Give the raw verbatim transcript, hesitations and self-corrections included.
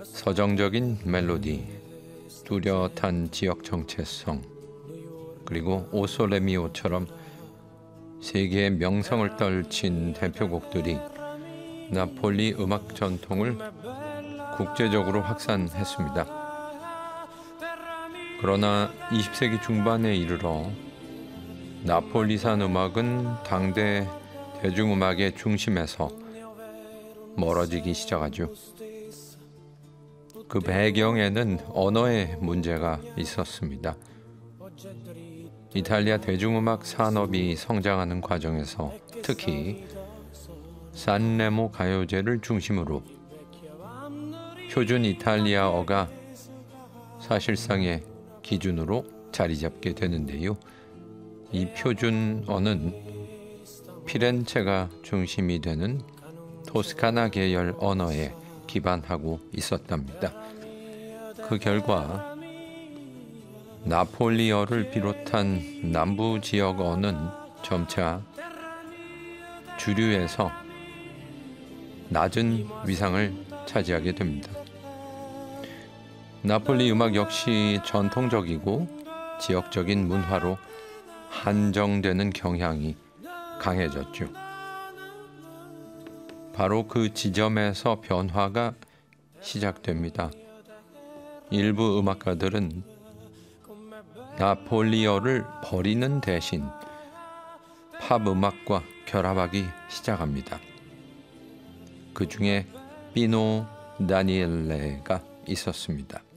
서정적인 멜로디, 뚜렷한 지역 정체성, 그리고 오솔레미오처럼 세계의 명성을 떨친 대표곡들이 나폴리 음악 전통을 국제적으로 확산했습니다. 그러나 이십 세기 중반에 이르러 나폴리산 음악은 당대 대중음악의 중심에서 멀어지기 시작하죠. 그 배경에는 언어의 문제가 있었습니다. 이탈리아 대중음악 산업이 성장하는 과정에서 특히 산레모 가요제를 중심으로 표준 이탈리아어가 사실상의 기준으로 자리 잡게 되는데요. 이 표준어는 피렌체가 중심이 되는 토스카나 계열 언어에 기반하고 있었답니다. 그 결과 나폴리어를 비롯한 남부 지역 어는 점차 주류에서 낮은 위상을 차지하게 됩니다. 나폴리 음악 역시 전통적이고 지역적인 문화로 한정되는 경향이 강해졌죠. 바로 그 지점에서 변화가 시작됩니다. 일부 음악가들은 나폴리어를 버리는 대신 팝 음악과 결합하기 시작합니다. 그 중에 피노 다니엘레가 있었습니다.